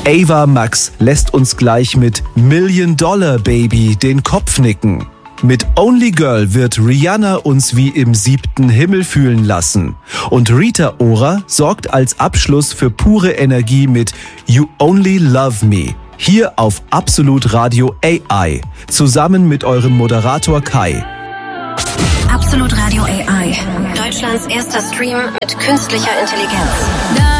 Ava Max lässt uns gleich mit Million Dollar Baby den Kopf nicken. Mit Only Girl wird Rihanna uns wie im 7. Himmel fühlen lassen. Und Rita Ora sorgt als Abschluss für pure Energie mit You Only Love Me. Hier auf Absolut Radio AI. Zusammen mit eurem Moderator Kai. Absolut Radio AI. Deutschlands erster Stream mit künstlicher Intelligenz.